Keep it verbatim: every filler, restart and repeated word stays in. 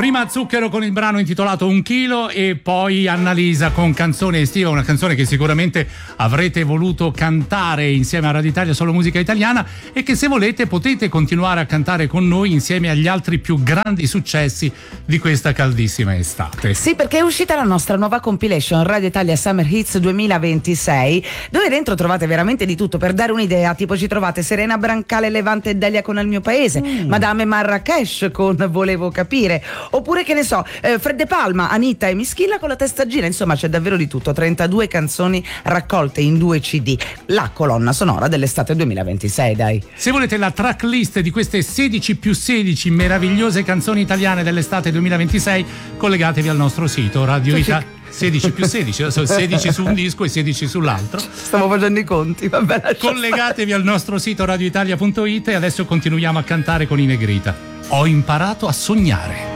Prima Zucchero con il brano intitolato Un chilo e poi Annalisa con Canzone estiva, una canzone che sicuramente avrete voluto cantare insieme a Radio Italia Solo Musica Italiana e che se volete potete continuare a cantare con noi insieme agli altri più grandi successi di questa caldissima estate. Sì, perché è uscita la nostra nuova compilation Radio Italia Summer Hits duemilaventisei, dove dentro trovate veramente di tutto. Per dare un'idea, tipo ci trovate Serena Brancale, Levante e Delia con Al mio paese, mm. Madame Marrakesh con Volevo capire, oppure che ne so, eh, Fred De Palma, Anita e Mischilla con La testa gira. Insomma, c'è davvero di tutto. trentadue canzoni raccolte in due C D, la colonna sonora dell'estate duemilaventisei, dai. Se volete la tracklist di queste sedici più sedici meravigliose canzoni italiane dell'estate duemilaventisei, collegatevi al nostro sito Radio Italia. sedici più sedici, sedici su un disco e sedici sull'altro. Stiamo facendo i conti, vabbè. Collegatevi al nostro sito radioitalia punto it e adesso continuiamo a cantare con i Negrita. Ho imparato a sognare.